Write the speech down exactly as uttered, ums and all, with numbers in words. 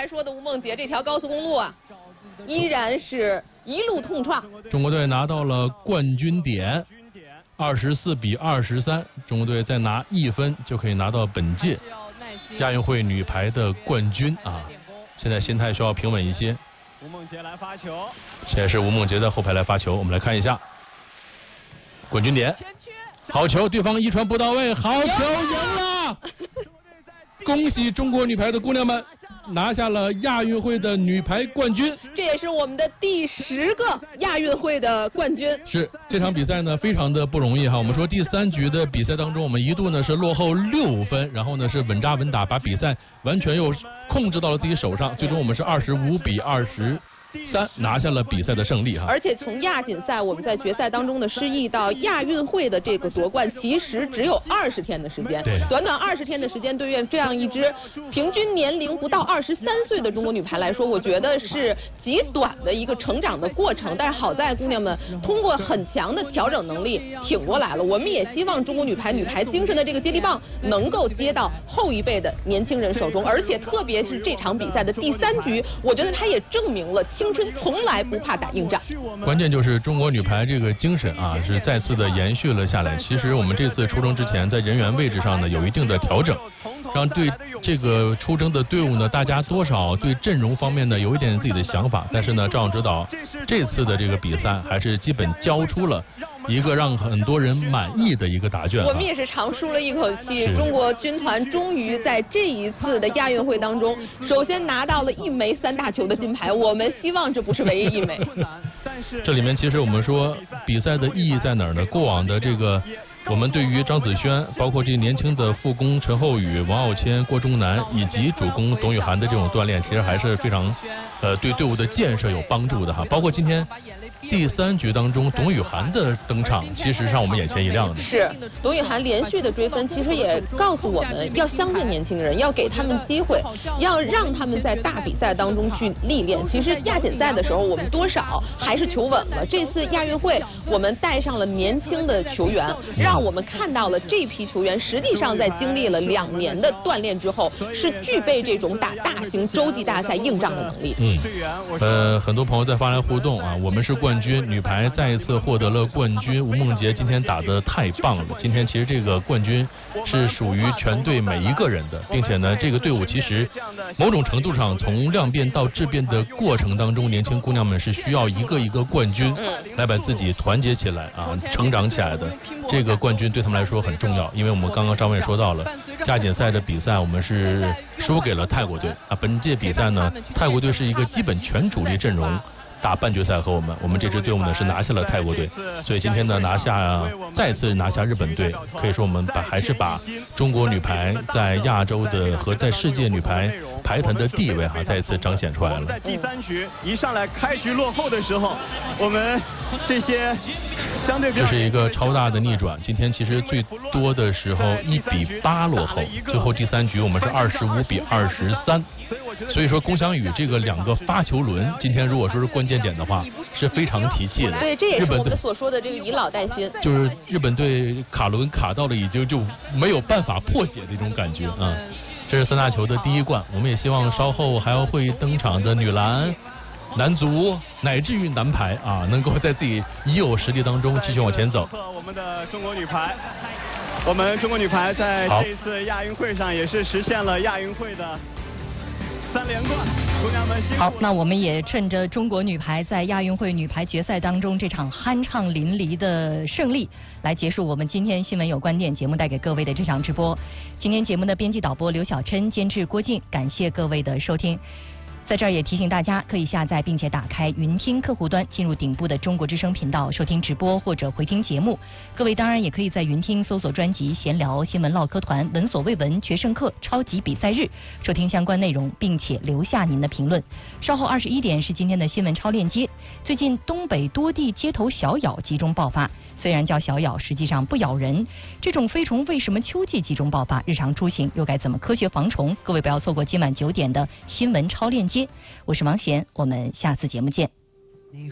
才说的吴梦洁这条高速公路啊，依然是一路痛创。 中国队拿到了冠军点，二十四比二十三，中国队再拿一分就可以拿到本届亚运会女排的冠军啊！现在心态需要平稳一些。 吴梦洁来发球， 现在是吴梦洁在后排来发球，我们来看一下冠军点，好球，对方一传不到位，好球，赢了！恭喜中国女排的姑娘们拿下了亚运会的女排冠军， 这也是我们的第十个亚运会的冠军。 是这场比赛呢，非常的不容易哈。我们说第三局的比赛当中，我们一度呢是落后六分，然后呢是稳扎稳打，把比赛完全又控制到了自己手上，最终我们是二十五比二十三拿下了比赛的胜利哈。 而且从亚锦赛我们在决赛当中的失意到亚运会的这个夺冠，其实只有二十天的时间。 对， 短短二十天的时间，对于这样一支平均年龄不到二十三岁的中国女排来说，我觉得是极短的一个成长的过程。但是好在姑娘们通过很强的调整能力挺过来了。我们也希望中国女排女排精神的这个接力棒能够接到后一辈的年轻人手中，而且特别是这场比赛的第三局，我觉得它也证明了青春从来不怕打硬仗。 关键就是中国女排这个精神啊，是再次的延续了下来。其实我们这次出征之前，在人员位置上呢有一定的调整，让对这个出征的队伍呢，大家多少对阵容方面呢有一点自己的想法。但是呢，赵勇指导这次的这个比赛还是基本交出了一个让很多人满意的一个答卷、啊。 我们也是长舒了一口气，中国军团终于在这一次的亚运会当中，首先拿到了一枚三大球的金牌。我们希望这不是唯一一枚。 这里面其实我们说比赛的意义在哪儿呢？过往的这个我们对于张子萱，包括这些年轻的副攻陈浩宇、王傲谦、郭忠南以及主攻董雨涵的这种锻炼，其实还是非常呃对队伍的建设有帮助的哈。包括今天第三局当中，董雨涵的登场，其实让我们眼前一亮的。 是董雨涵连续的追分，其实也告诉我们要相信年轻人，要给他们机会，要让他们在大比赛当中去历练。其实亚锦赛的时候，我们多少还是求稳了。这次亚运会，我们带上了年轻的球员，让我们看到了这批球员实际上在经历了两年的锻炼之后，是具备这种打大型洲际大赛硬仗的能力。 嗯，呃，很多朋友在发来互动啊，我们是冠军，女排再一次获得了冠军。吴梦洁今天打得太棒了，今天其实这个冠军是属于全队每一个人的，并且呢，这个队伍其实某种程度上从量变到质变的过程当中，年轻姑娘们是需要一个一个冠军来把自己团结起来啊，成长起来的。这个冠军对他们来说很重要，因为我们刚刚张伟说到了亚锦赛的比赛，我们是输给了泰国队啊。本届比赛呢，泰国队是一个基本全主力阵容打半决赛和我们，我们这支队伍呢是拿下了泰国队，所以今天呢拿下再次拿下日本队，可以说我们把还是把中国女排在亚洲的和在世界女排排坛的地位哈再一次彰显出来了。 在第三局一上来开局落后的时候，我们这些相对这是一个超大的逆转。今天其实最多的时候一比八落后，最后第三局我们是二十五比二十三。所以说龚翔宇这个两个发球轮，今天如果说是关键点的话，是非常提气的。 对，这也是我们所说的这个以老带新。 就是日本队卡轮卡到了已经就没有办法破解的一种感觉啊、嗯。这是三大球的第一冠，我们也希望稍后还要会登场的女篮、男足乃至于男排啊，能够在自己已有实力当中继续往前走。 我们的中国女排，我们中国女排在这一次亚运会上也是实现了亚运会的三连冠，姑娘们辛苦了。 好，那我们也趁着中国女排在亚运会女排决赛当中这场酣畅淋漓的胜利，来结束我们今天新闻有观点节目带给各位的这场直播。今天节目的编辑导播刘小琛，监制郭靖，感谢各位的收听。在这儿也提醒大家，可以下载并且打开云听客户端，进入顶部的中国之声频道收听直播或者回听节目。各位当然也可以在云听搜索专辑闲聊新闻唠嗑团闻所未闻决胜客超级比赛日，收听相关内容并且留下您的评论。稍后二十一点是今天的新闻超链接。最近东北多地街头小咬集中爆发，虽然叫小咬，实际上不咬人。这种飞虫为什么秋季集中爆发？日常出行又该怎么科学防虫？各位不要错过今晚九点的新闻超链接。我是王贤，我们下次节目见。